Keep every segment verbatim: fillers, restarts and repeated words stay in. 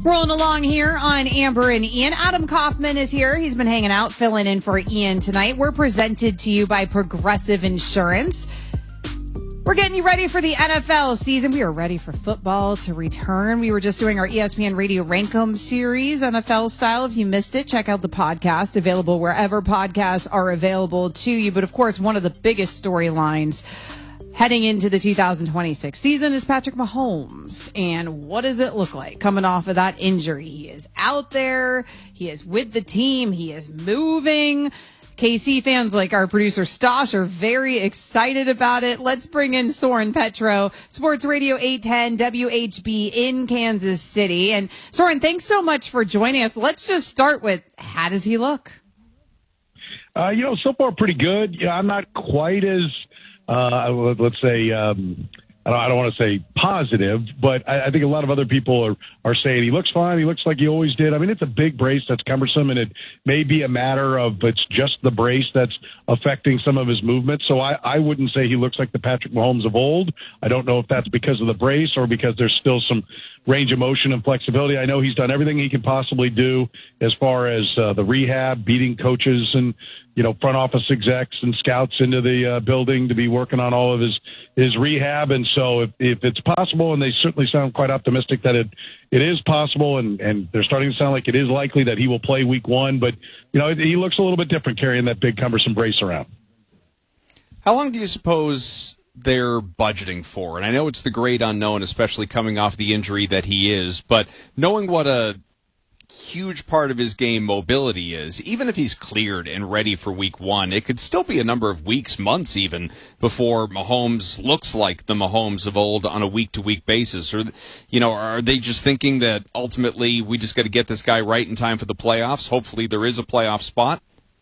Rolling along here on Amber and Ian. Adam Kaufman is here. He's been hanging out, filling in for Ian tonight. We're presented to you by Progressive Insurance. We're getting you ready for the N F L season. We are ready for football to return. We were just doing our E S P N Radio Rankum series, N F L style. If you missed it, check out the podcast, available wherever podcasts are available to you. But of course, one of the biggest storylines heading into the two thousand twenty-six season is Patrick Mahomes. And what does it look like coming off of that injury? He is out there. He is with the team. He is moving. K C fans like our producer Stosh are very excited about it. Let's bring in Soren Petro, Sports Radio eight ten W H B in Kansas City. And Soren, thanks so much for joining us. Let's just start with, how does he look? Uh, you know, so far pretty good. Yeah, I'm not quite as, uh, let's say, um, I don't, I don't want to say positive, but I, I think a lot of other people are, are saying he looks fine. He looks like he always did. I mean, it's a big brace that's cumbersome, and it may be a matter of it's just the brace that's affecting some of his movement. So I, I wouldn't say he looks like the Patrick Mahomes of old. I don't know if that's because of the brace or because there's still some range of motion and flexibility. I know he's done everything he can possibly do as far as uh, the rehab, beating coaches and, you know, front office execs and scouts into the uh, building to be working on all of his, his rehab. And so if, if it's possible, and they certainly sound quite optimistic that it, it is possible, and, and they're starting to sound like it is likely that he will play week one. But, you know, he looks a little bit different carrying that big cumbersome brace around. How long do you suppose they're budgeting for? And I know it's the great unknown, especially coming off the injury that he is, but knowing what a huge part of his game mobility is, even if he's cleared and ready for week one, it could still be a number of weeks, months even, before Mahomes looks like the Mahomes of old on a week-to-week basis. Or, you know, are they just thinking that ultimately we just got to get this guy right in time for the playoffs? Hopefully there is a playoff spot.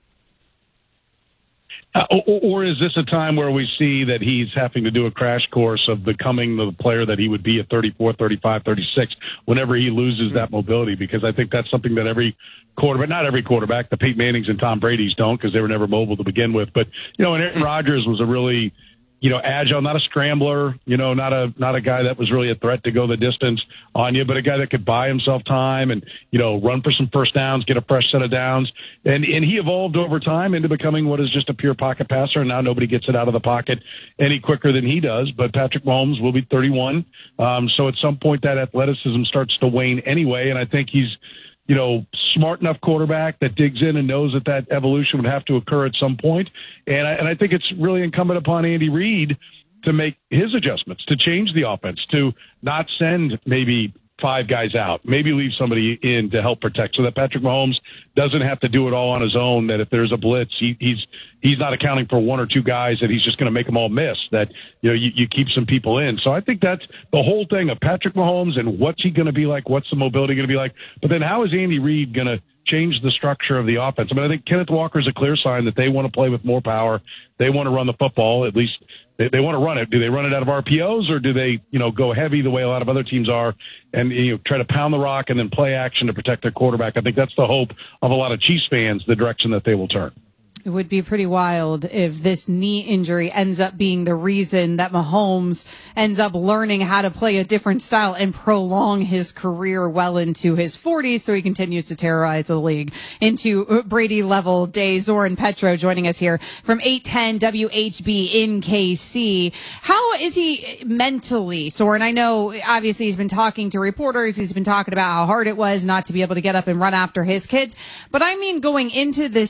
Uh, or, or is this a time where we see that he's having to do a crash course of becoming the player that he would be at thirty-four, thirty-five, thirty-six whenever he loses that mobility? Because I think that's something that every quarterback, not every quarterback, the Peyton Mannings and Tom Brady's don't, because they were never mobile to begin with. But, you know, and Aaron Rodgers was a really, you know, agile, not a scrambler, you know, not a not a guy that was really a threat to go the distance on you, but a guy that could buy himself time and, you know, run for some first downs, get a fresh set of downs. And and he evolved over time into becoming what is just a pure pocket passer, and now nobody gets it out of the pocket any quicker than he does. But Patrick Mahomes will be thirty-one, um, so at some point that athleticism starts to wane anyway, and I think he's, you know, smart enough quarterback that digs in and knows that that evolution would have to occur at some point. And I, and I think it's really incumbent upon Andy Reid to make his adjustments, to change the offense, to not send maybe five guys out, maybe leave somebody in to help protect, so that Patrick Mahomes doesn't have to do it all on his own, that if there's a blitz, he, he's he's not accounting for one or two guys, that he's just going to make them all miss, that, you know, you, you keep some people in. So I think that's the whole thing of Patrick Mahomes, and what's he going to be like, what's the mobility going to be like, but then how is Andy Reid going to change the structure of the offense? I mean, I think Kenneth Walker is a clear sign that they want to play with more power. They want to run the football, at least they, they want to run it. Do they run it out of R P Os, or do they, you know, go heavy the way a lot of other teams are and, you know, try to pound the rock and then play action to protect their quarterback? I think that's the hope of a lot of Chiefs fans, the direction that they will turn. It would be pretty wild if this knee injury ends up being the reason that Mahomes ends up learning how to play a different style and prolong his career well into his forties, so he continues to terrorize the league into Brady-level days. Soren Petro joining us here from eight ten W H B in K C. How is he mentally, Soren? I know, obviously, he's been talking to reporters. He's been talking about how hard it was not to be able to get up and run after his kids. But I mean, going into this